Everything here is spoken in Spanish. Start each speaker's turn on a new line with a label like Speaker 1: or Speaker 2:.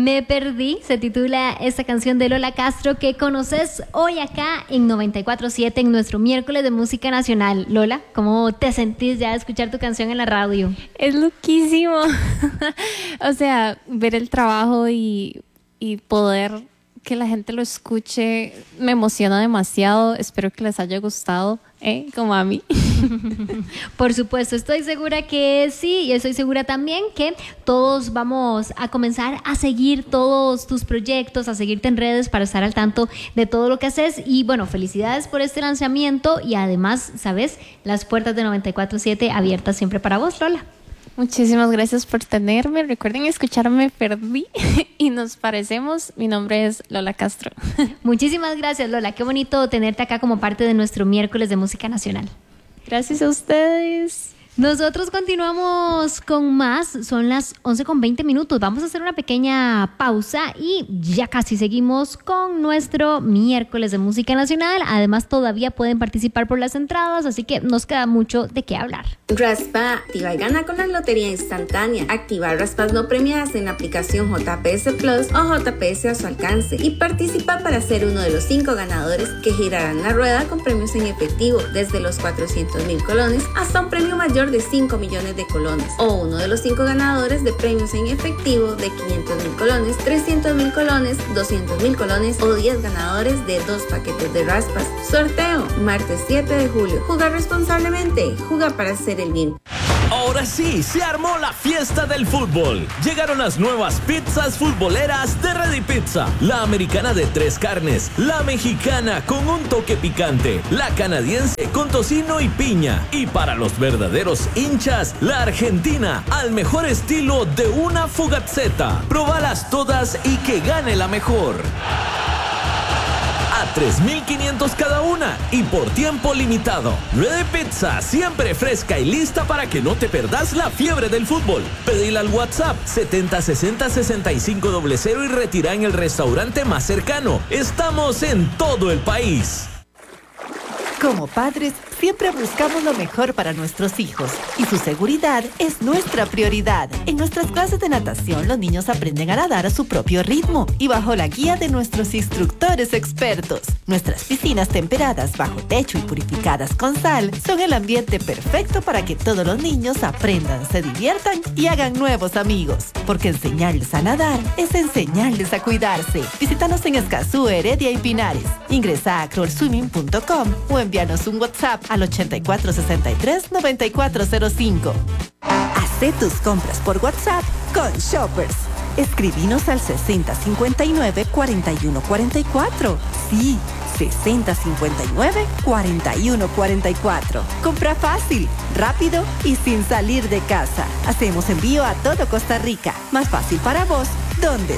Speaker 1: Me perdí, se titula esta canción de Lola Castro que conoces hoy acá en 94.7 en nuestro miércoles de música nacional. Lola, ¿cómo te sentís ya de escuchar tu canción en la radio?
Speaker 2: Es loquísimo. O sea, ver el trabajo y poder que la gente lo escuche me emociona demasiado. Espero que les haya gustado, como a mí.
Speaker 1: Por supuesto, estoy segura que sí, y estoy segura también que todos vamos a comenzar a seguir todos tus proyectos, a seguirte en redes para estar al tanto de todo lo que haces. Y bueno, felicidades por este lanzamiento y además, ¿sabes? Las puertas de 94.7 abiertas siempre para vos, Lola.
Speaker 2: Muchísimas gracias por tenerme. Recuerden escucharme, perdí y nos parecemos. Mi nombre es Lola Castro.
Speaker 1: Muchísimas gracias, Lola. Qué bonito tenerte acá como parte de nuestro miércoles de música nacional.
Speaker 2: Gracias a ustedes.
Speaker 1: Nosotros continuamos con más, son las 11:20. Vamos a hacer una pequeña pausa y ya casi seguimos con nuestro miércoles de música nacional. Además, todavía pueden participar por las entradas, así que nos queda mucho de qué hablar.
Speaker 3: Raspa, activa y gana con la lotería instantánea. Activa raspas no premiadas en la aplicación JPS Plus o JPS a su alcance y participa para ser uno de los 5 ganadores que girarán la rueda con premios en efectivo desde los 400,000 colones hasta un premio mayor de 5 millones de colones, o uno de los 5 ganadores de premios en efectivo de 500,000 colones, 300,000 colones, 200,000 colones o 10 ganadores de 2 paquetes de raspas. Sorteo, martes 7 de julio. Juega responsablemente, juega para hacer el bien.
Speaker 4: Ahora sí, se armó la fiesta del fútbol. Llegaron las nuevas pizzas futboleras de Ready Pizza. La americana de 3 carnes, la mexicana con un toque picante, la canadiense con tocino y piña. Y para los verdaderos hinchas, la argentina al mejor estilo de una fogazzeta. Probalas todas y que gane la mejor. A 3,500 cada una y por tiempo limitado. Ready Pizza, siempre fresca y lista para que no te perdas la fiebre del fútbol. Pedila al WhatsApp 7060-6500 y retira en el restaurante más cercano. Estamos en todo el país.
Speaker 5: Como padres, siempre buscamos lo mejor para nuestros hijos y su seguridad es nuestra prioridad. En nuestras clases de natación, los niños aprenden a nadar a su propio ritmo y bajo la guía de nuestros instructores expertos. Nuestras piscinas temperadas, bajo techo y purificadas con sal son el ambiente perfecto para que todos los niños aprendan, se diviertan y hagan nuevos amigos. Porque enseñarles a nadar es enseñarles a cuidarse. Visítanos en Escazú, Heredia y Pinares. Ingresa a crawlswimming.com o envíanos un WhatsApp al 8463-9405. Haz tus compras por WhatsApp con Shoppers. Escribinos al 6059-4144. Sí, 6059-4144. Compra fácil, rápido y sin salir de casa. Hacemos envío a todo Costa Rica. Más fácil para vos, donde